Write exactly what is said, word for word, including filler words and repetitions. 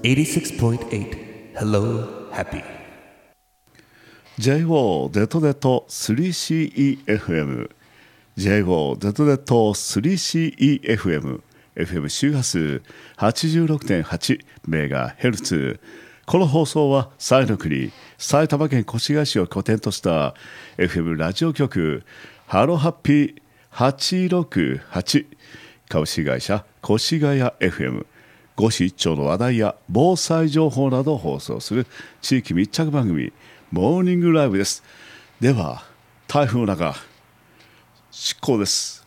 eighty-six point eight Hello Happy ジェイオー デトデト スリーシーイーエフエム ジェイオー デトデト スリーシーイーエフエム エフエム 周波数 はちじゅうろくてんはちメガヘルツ。この放送は西の国埼玉県越谷市を拠点とした エフエム ラジオ局ハローハッピーはちろくはち株式会社越谷 エフエム、五市一町の話題や防災情報などを放送する地域密着番組モーニングライブです。では台風の中執行です。